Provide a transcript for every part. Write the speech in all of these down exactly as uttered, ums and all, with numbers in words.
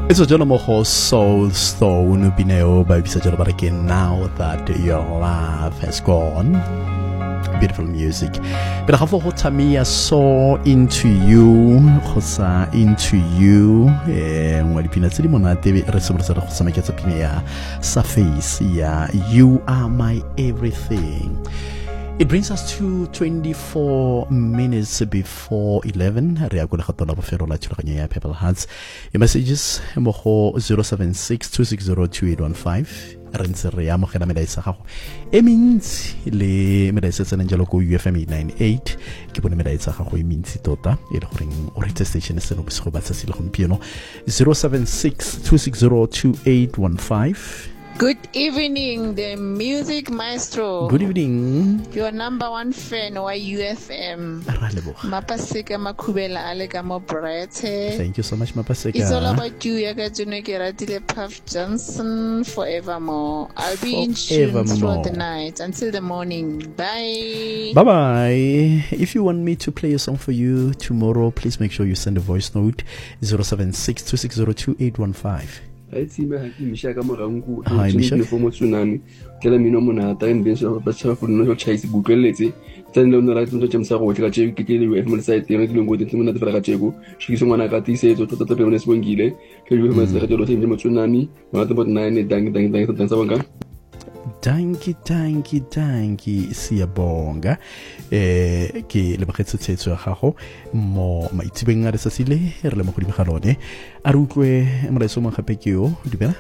It's a Jonamoho Soul Stone Bineo by Bisa again. Now that your love has gone. Beautiful music. But I have a Tamia so into you, Hosa into you. When you pina Silimona, David Resource of Samaka Pinea, Surface, yeah, you are my everything. It brings us to twenty-four minutes before eleven. People Hearts. Your messages zero seven six two six zero two eight one five. Renseria Mohena Medaisa. Emins le Medaisa Sananjaloco U F M ninety-eight. Kipone Medaisa Ho Minsi Tota. It ring or station is an obscobasa silhon piano. zero seven six two six zero two eight one five. Good evening, the music maestro. Good evening. Your number one fan of U F M. Mapasika Makubela Alega Mobrete. Thank you so much, Mapasika. It's all about you, Yagajunekiratile Puff Johnson, forevermore. I'll be in tune throughout the night until the morning. Bye. Bye bye. If you want me to play a song for you tomorrow, please make sure you send a voice note zero seven six two six zero two eight one five. I see my Misha Morangu, Hi, Misha. For tsunami, Telamino Monata, and Benson of the for no chase Bukelete, then on the right to Jamsa, which I check the side, the regular with the Timon Fragachego. She's one I got these to the Peones Wangile, can you remember the tsunami, not about nine, dang, dang, dang, dang, dang, Danki, danki, danki, Siabonga, eh, che le baguette tsetso gago mo maitsibeng a re sasile re le mo go dibegalone a re utlwe mo re so mo gape ke yo di bela.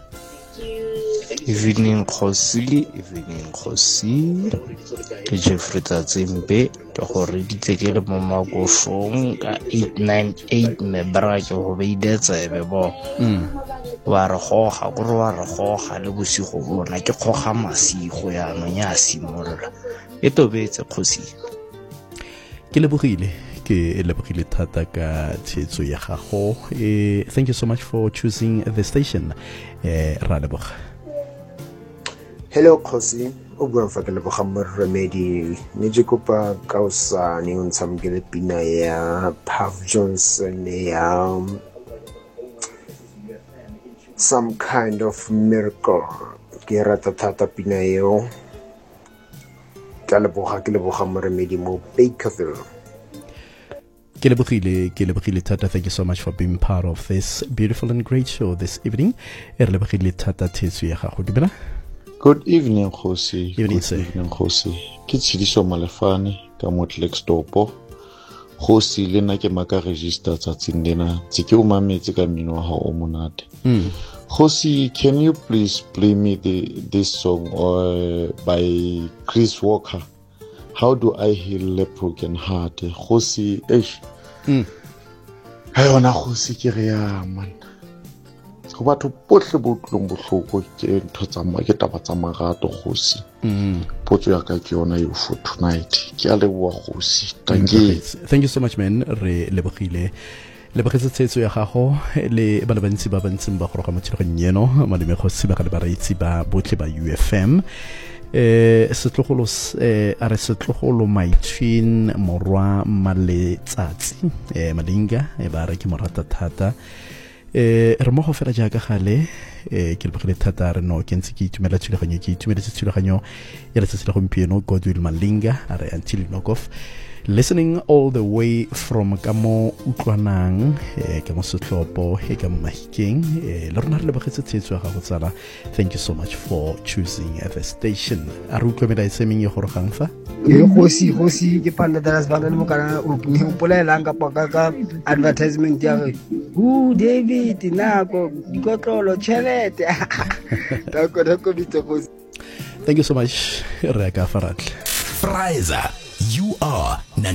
Evening Khosi, evening Khosi. Ke Jeffrey Tsimbe ke gore di tsekele mo magofong ka eight nine eight me bra ke go beidetsa ebe bo. Mm. Wa re goga go re wa re goga le bosigo bona ke goga masigo ya no nya simolola e tobetse Khosi. Ke lebogile ke lebogile thata ka tsetso ya gago. Eh, thank you so much for choosing the station. Eh, ra leboga. Hello Khosi, o bua fa ke leboga mo Remedy. Ne je kopa ka o sa ne o ntsamgele pina ya Puff Johnson ya Some Kind of Miracle. Ke rata thata pina eo. Ka leboga ke leboga mo Remedy mo Bakerville. Ke lebogile ke lebogile thata. Thank you so much for being part of this beautiful and great show this evening. E re lebogile thata thetso ya gago di bela. Good evening, Khosi. Evening, Good sir. evening, Khosi. Ke Tshidiso Malefane ka Motlextopo. Khosi le nna ke maka register tsatsing lena. Tse ke o mametse ka mmino wa hao o monate. Mm. Khosi, can you please play me the, this song uh, by Chris Walker? How do I heal a broken heart? Khosi, eish. Mm. Hey, ona Khosi ke re ya man. Go batho botle bo tlong bohloko ke ntho tsa mo ke taba tsa marato Khosi. Mm. Potso ya ka ke yona yo for tonight. Ke a leboa Khosi. Thank you. Thank you so much man. Re lebogile le bagetse tsetso ya gago le bana bantsi ba bantseng ba go roga motshelo nyeno maleme go siba ka le ba reitsi ba botle ba U F M. Eh setlogolo eh a re setlogolo maitwin morwa maletsatsi eh malinga e ba re ke morata thata. Eh re mo go fela jaaka gale eh ke le bogile thata re no ke ntse ke itumela tshuleganyo ke itumela tshuleganyo ya le tsela gompieno Godwill Malinga a re until knockoff listening all the way from kamo utlwanang eh ka mo setlopo e ka mo mahikeng eh le rona re le bogetse tsetso ga go tsala. Thank you so much for choosing the station. A re utlwe mela itsemeng e gore gang fa ke Khosi Khosi ke panda dalas bana le mokana o o polelang ka paka ka advertisement ya re u David nako dikotlolo chelete ta ko ta ko bitse Khosi. Thank you so much re ka faratle Fraizer, you are